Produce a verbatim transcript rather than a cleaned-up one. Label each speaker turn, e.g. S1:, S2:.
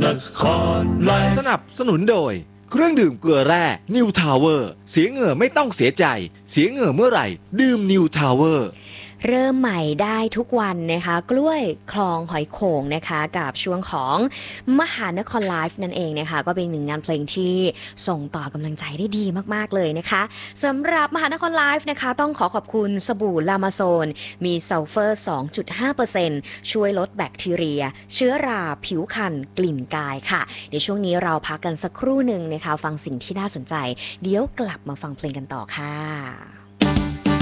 S1: นครไลฟ์สนับสนุนโดยเครื่องดื่มเกลือแร่นิวทาวเวอร์เสียเหงื่อไม่ต้องเสียใจเสียเหงื่อเมื่อไหร่ดื่มนิวทาวเวอร์
S2: เริ่มใหม่ได้ทุกวันนะคะกล้วยคลองหอยโข่งนะคะกับช่วงของมหานครไลฟ์นั่นเองนะคะก็เป็นหนึ่งงานเพลงที่ส่งต่อกำลังใจได้ดีมากๆเลยนะคะสำหรับมหานครไลฟ์นะคะต้องขอขอบคุณสบู่ลามาโซนมีซัลเฟอร์ สองจุดห้าเปอร์เซ็นต์ ช่วยลดแบคทีเรียเชื้อราผิวคันกลิ่นกายค่ะเดี๋ยวช่วงนี้เราพักกันสักครู่หนึ่งนะคะฟังสิ่งที่น่าสนใจเดี๋ยวกลับมาฟังเพลงกันต่อค่ะ